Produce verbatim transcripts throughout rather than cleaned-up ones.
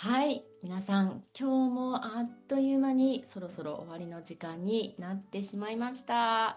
はい、皆さん、今日もあっという間にそろそろ終わりの時間になってしまいました。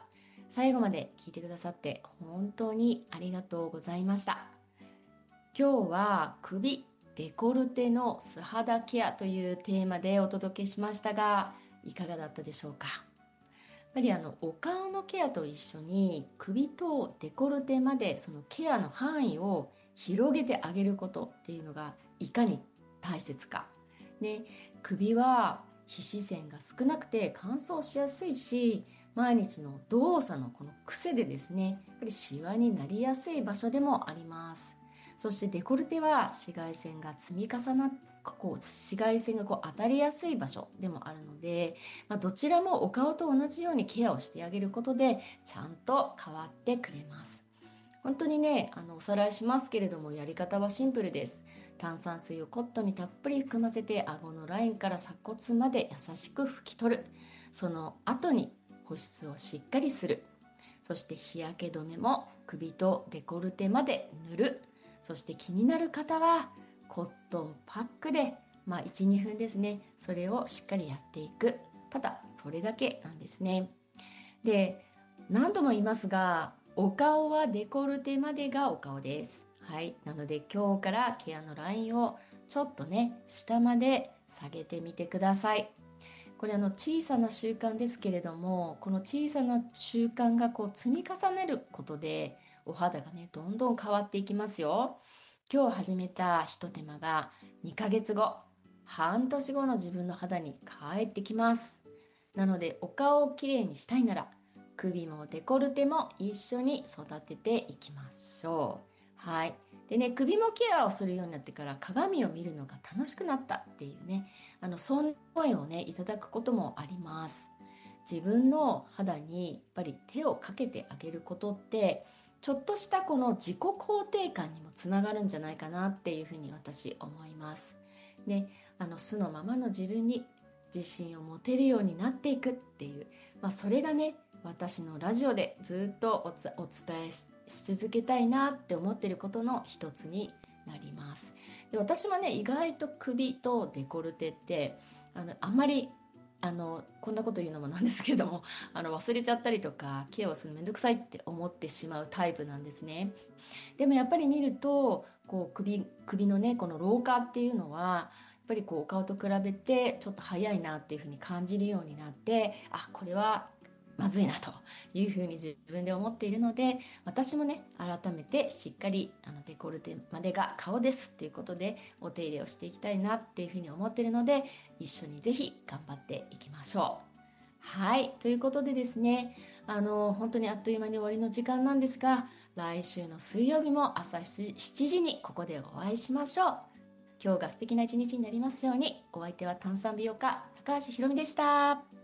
最後まで聞いてくださって本当にありがとうございました。今日は首、デコルテの素肌ケアというテーマでお届けしましたが、いかがだったでしょうか。やっぱりあのお顔のケアと一緒に首とデコルテまでそのケアの範囲を広げてあげることっていうのがいかに大切か。ね、首は皮脂腺が少なくて乾燥しやすいし、毎日の動作のこの癖でですね、やっぱりシワになりやすい場所でもあります。そしてデコルテは紫外線が積み重なってこう紫外線がこう当たりやすい場所でもあるので、まあ、どちらもお顔と同じようにケアをしてあげることでちゃんと変わってくれます。本当にね、あのおさらいしますけれども、やり方はシンプルです。炭酸水をコットンにたっぷり含ませて顎のラインから鎖骨まで優しく拭き取る。その後に保湿をしっかりする。そして日焼け止めも首とデコルテまで塗る。そして気になる方はコットンパックで、まあ、いち、にふんですね。それをしっかりやっていく。ただそれだけなんですね。で、何度も言いますが、お顔はデコルテまでがお顔です。はい。なので今日からケアのラインをちょっとね、下まで下げてみてください。これあの小さな習慣ですけれども、この小さな習慣がこう積み重ねることでお肌がね、どんどん変わっていきますよ。今日始めたひと手間がにかげつご、半年後の自分の肌に返ってきます。なのでお顔をきれいにしたいなら、首もデコルテも一緒に育てていきましょう。はい。でね、首もケアをするようになってから鏡を見るのが楽しくなったっていうね、あの、そんな声をね、いただくこともあります。自分の肌にやっぱり手をかけてあげることって、ちょっとしたこの自己肯定感にもつながるんじゃないかなっていうふうに私思います。で、あの素のままの自分に自信を持てるようになっていくっていう、まあ、それがね、私のラジオでずっとおつお伝えしし続けたいなって思っていることの一つになります。で、私もね、意外と首とデコルテってあのあんまりあのこんなこと言うのもなんですけども、あの忘れちゃったりとかケアをするのめんどくさいって思ってしまうタイプなんですね。でもやっぱり見るとこう首、首のねこの老化っていうのはやっぱりこうお顔と比べてちょっと早いなっていうふうに感じるようになって、あ、これはまずいなというふうに自分で思っているので、私もね改めてしっかりあのデコルテまでが顔ですっていうことでお手入れをしていきたいなっていうふうに思っているので、一緒にぜひ頑張っていきましょう。はい。ということでですね、あの、本当にあっという間に終わりの時間なんですが、来週の水曜日も朝しちじにここでお会いしましょう。今日が素敵な一日になりますように。お相手は炭酸美容家、高橋ひろみでした。